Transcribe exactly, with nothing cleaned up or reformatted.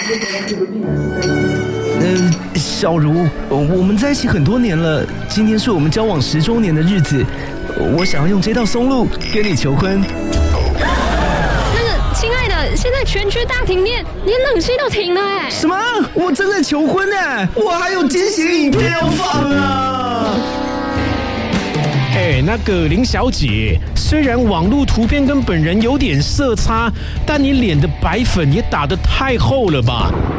呃，小茹，我们在一起很多年了，今天是我们交往十周年的日子，我想要用这道松露跟你求婚。 那个，亲爱的，现在全区大停电，连冷气都停了哎。 什么？我正在求婚呢，我还有惊喜影片要放啊！ 哎，那个林小姐，虽然网络图片跟本人有点色差，但你脸的白粉也打得太厚了吧？